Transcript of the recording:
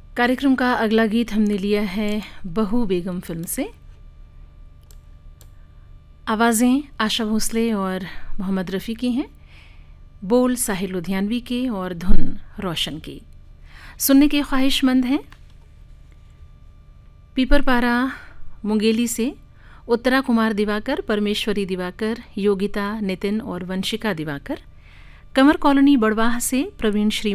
कार्यक्रम का अगला गीत हमने लिया है बहू बेगम फिल्म से। आवाज़ें आशा भोसले और मोहम्मद रफ़ी की हैं, बोल साहिल लुधियानवी के और धुन रोशन की। सुनने के ख्वाहिशमंद हैं पीपरपारा मुंगेली से उत्तरा कुमार दिवाकर, परमेश्वरी दिवाकर, योगिता, नितिन और वंशिका दिवाकर। कमर कॉलोनी बड़वाह से प्रवीण श्री